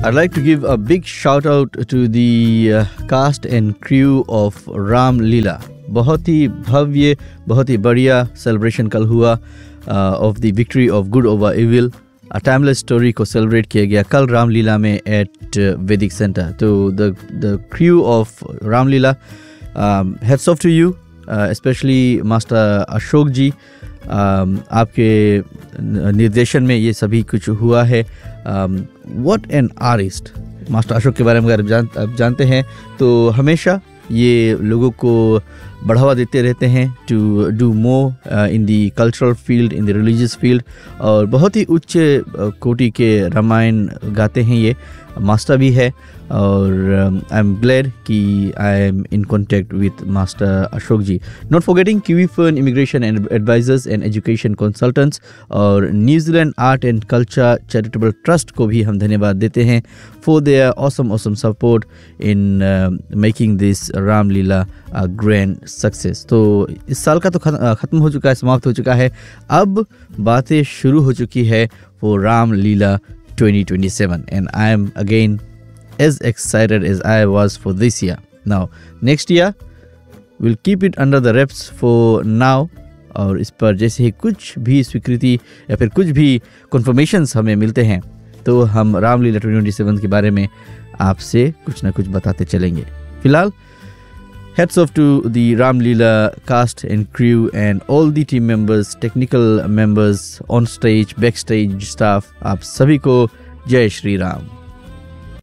I'd like to give a big shout out to the cast and crew of Ram Leela. बहुत ही भव्य, बहुत ही बढ़िया celebration कल हुआ of the victory of good over evil. A timeless story को celebrate किया गया कल रामलीला में at Vedic Center. तो the crew of Ramleela, hats off to you, especially Master Ashok जी. आपके निर्देशन में ये सभी कुछ हुआ है. What an artist. Master Ashok के बारे में अगर आप जानते हैं तो हमेशा ये लोगों को बढ़ावा देते रहते हैं to do more in the cultural field, in the religious field. और बहुत ही उच्च कोटि के रामायण गाते हैं. ये मास्टर भी है और आई एम ग्लैड कि I am in contact with master Ashok ji. Not forgetting kiwi fern immigration and advisers and education consultants और New Zealand art and culture charitable trust को भी हम धन्यवाद देते हैं for their awesome support in making this Ramlila a grand success. तो इस साल का तो ख़त्म हो चुका है, समाप्त हो चुका है. अब बातें शुरू हो चुकी है for Ramlila 2027 and I am again as excited as I was for this year. Now next year we'll keep it under the wraps for now. और इस पर जैसे ही कुछ भी स्वीकृति या फिर कुछ भी कन्फर्मेशंस हमें मिलते हैं तो हम रामलीला 2027 के बारे में आपसे कुछ ना कुछ बताते चलेंगे. फिलहाल hats off to the Ramleela cast and crew and all the team members, technical members, on stage, backstage staff. आप सभी को जय श्री राम.